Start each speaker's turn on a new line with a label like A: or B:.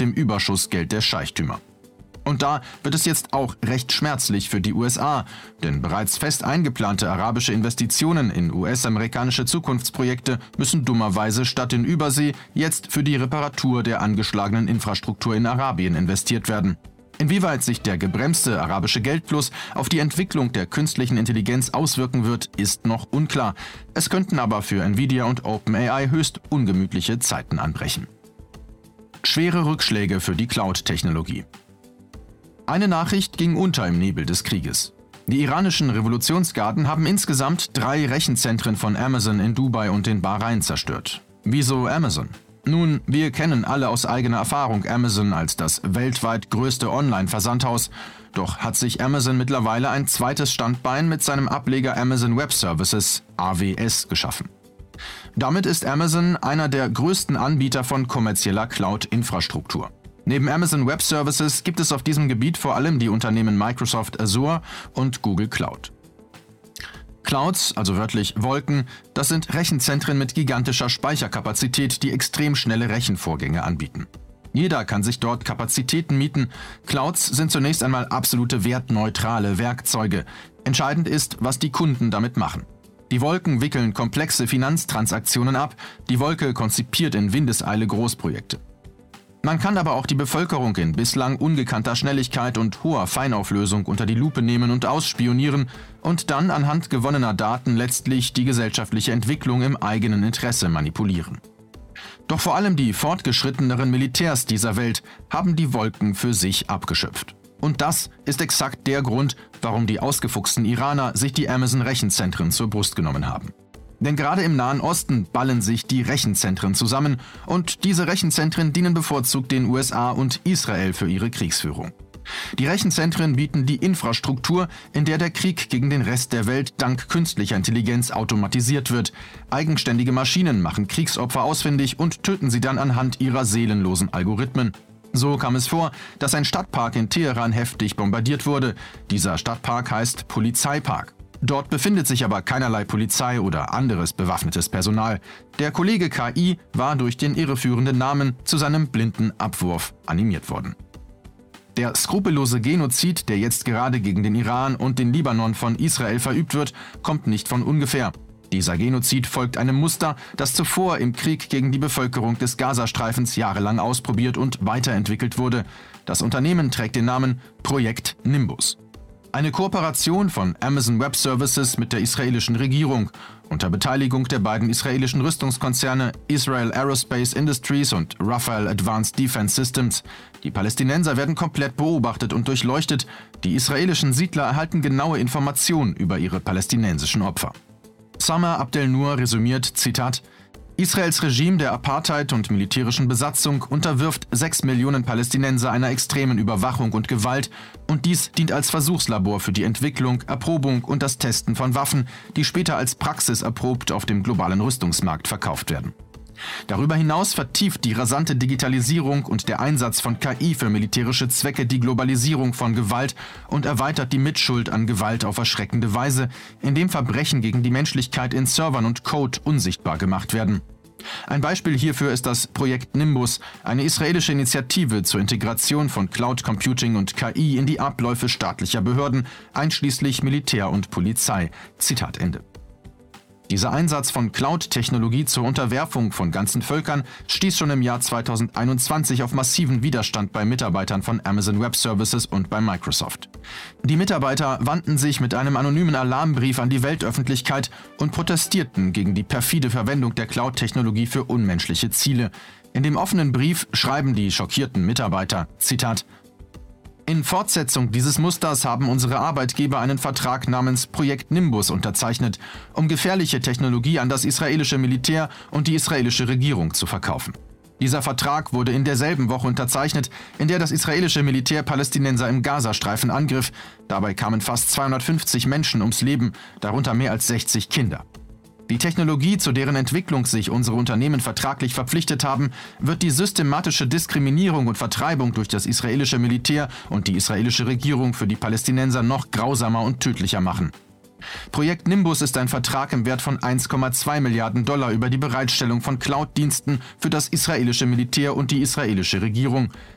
A: dem Überschussgeld der Scheichtümer. Und da wird es jetzt auch recht schmerzlich für die USA, denn bereits fest eingeplante arabische Investitionen in US-amerikanische Zukunftsprojekte müssen dummerweise statt in Übersee jetzt für die Reparatur der angeschlagenen Infrastruktur in Arabien investiert werden. Inwieweit sich der gebremste arabische Geldfluss auf die Entwicklung der künstlichen Intelligenz auswirken wird, ist noch unklar. Es könnten aber für Nvidia und OpenAI höchst ungemütliche Zeiten anbrechen. Schwere Rückschläge für die Cloud-Technologie. Eine Nachricht ging unter im Nebel des Krieges. Die iranischen Revolutionsgarden haben insgesamt 3 Rechenzentren von Amazon in Dubai und in Bahrain zerstört. Wieso Amazon? Nun, wir kennen alle aus eigener Erfahrung Amazon als das weltweit größte Online-Versandhaus. Doch hat sich Amazon mittlerweile ein zweites Standbein mit seinem Ableger Amazon Web Services, AWS, geschaffen. Damit ist Amazon einer der größten Anbieter von kommerzieller Cloud-Infrastruktur. Neben Amazon Web Services gibt es auf diesem Gebiet vor allem die Unternehmen Microsoft Azure und Google Cloud. Clouds, also wörtlich Wolken, das sind Rechenzentren mit gigantischer Speicherkapazität, die extrem schnelle Rechenvorgänge anbieten. Jeder kann sich dort Kapazitäten mieten. Clouds sind zunächst einmal absolute wertneutrale Werkzeuge. Entscheidend ist, was die Kunden damit machen. Die Wolken wickeln komplexe Finanztransaktionen ab, die Wolke konzipiert in Windeseile Großprojekte. Man kann aber auch die Bevölkerung in bislang ungekannter Schnelligkeit und hoher Feinauflösung unter die Lupe nehmen und ausspionieren und dann anhand gewonnener Daten letztlich die gesellschaftliche Entwicklung im eigenen Interesse manipulieren. Doch vor allem die fortgeschritteneren Militärs dieser Welt haben die Wolken für sich abgeschöpft. Und das ist exakt der Grund, warum die ausgefuchsten Iraner sich die Amazon-Rechenzentren zur Brust genommen haben. Denn gerade im Nahen Osten ballen sich die Rechenzentren zusammen und diese Rechenzentren dienen bevorzugt den USA und Israel für ihre Kriegsführung. Die Rechenzentren bieten die Infrastruktur, in der der Krieg gegen den Rest der Welt dank künstlicher Intelligenz automatisiert wird. Eigenständige Maschinen machen Kriegsopfer ausfindig und töten sie dann anhand ihrer seelenlosen Algorithmen. So kam es vor, dass ein Stadtpark in Teheran heftig bombardiert wurde. Dieser Stadtpark heißt Polizeipark. Dort befindet sich aber keinerlei Polizei oder anderes bewaffnetes Personal. Der Kollege KI war durch den irreführenden Namen zu seinem blinden Abwurf animiert worden. Der skrupellose Genozid, der jetzt gerade gegen den Iran und den Libanon von Israel verübt wird, kommt nicht von ungefähr. Dieser Genozid folgt einem Muster, das zuvor im Krieg gegen die Bevölkerung des Gazastreifens jahrelang ausprobiert und weiterentwickelt wurde. Das Unternehmen trägt den Namen Projekt Nimbus. Eine Kooperation von Amazon Web Services mit der israelischen Regierung unter Beteiligung der beiden israelischen Rüstungskonzerne Israel Aerospace Industries und Rafael Advanced Defense Systems. Die Palästinenser werden komplett beobachtet und durchleuchtet. Die israelischen Siedler erhalten genaue Informationen über ihre palästinensischen Opfer. Samar Abdel Nur resümiert, Zitat: Israels Regime der Apartheid und militärischen Besatzung unterwirft 6 Millionen Palästinenser einer extremen Überwachung und Gewalt und dies dient als Versuchslabor für die Entwicklung, Erprobung und das Testen von Waffen, die später als Praxis erprobt auf dem globalen Rüstungsmarkt verkauft werden. Darüber hinaus vertieft die rasante Digitalisierung und der Einsatz von KI für militärische Zwecke die Globalisierung von Gewalt und erweitert die Mitschuld an Gewalt auf erschreckende Weise, indem Verbrechen gegen die Menschlichkeit in Servern und Code unsichtbar gemacht werden. Ein Beispiel hierfür ist das Projekt Nimbus, eine israelische Initiative zur Integration von Cloud Computing und KI in die Abläufe staatlicher Behörden, einschließlich Militär und Polizei. Zitat Ende. Dieser Einsatz von Cloud-Technologie zur Unterwerfung von ganzen Völkern stieß schon im Jahr 2021 auf massiven Widerstand bei Mitarbeitern von Amazon Web Services und bei Microsoft. Die Mitarbeiter wandten sich mit einem anonymen Alarmbrief an die Weltöffentlichkeit und protestierten gegen die perfide Verwendung der Cloud-Technologie für unmenschliche Ziele. In dem offenen Brief schreiben die schockierten Mitarbeiter, Zitat: In Fortsetzung dieses Musters haben unsere Arbeitgeber einen Vertrag namens Projekt Nimbus unterzeichnet, um gefährliche Technologie an das israelische Militär und die israelische Regierung zu verkaufen. Dieser Vertrag wurde in derselben Woche unterzeichnet, in der das israelische Militär Palästinenser im Gazastreifen angriff. Dabei kamen fast 250 Menschen ums Leben, darunter mehr als 60 Kinder. Die Technologie, zu deren Entwicklung sich unsere Unternehmen vertraglich verpflichtet haben, wird die systematische Diskriminierung und Vertreibung durch das israelische Militär und die israelische Regierung für die Palästinenser noch grausamer und tödlicher machen. Projekt Nimbus ist ein Vertrag im Wert von 1,2 Milliarden Dollar über die Bereitstellung von Cloud-Diensten für das israelische Militär und die israelische Regierung.